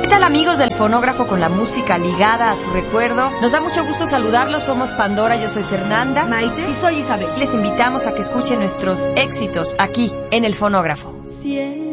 tal, amigos del Fonógrafo con la música ligada a su recuerdo? Nos da mucho gusto saludarlos. Somos Pandora, yo soy Fernanda, Maite y soy Isabel. Les invitamos a que escuchen nuestros éxitos aquí en el Fonógrafo.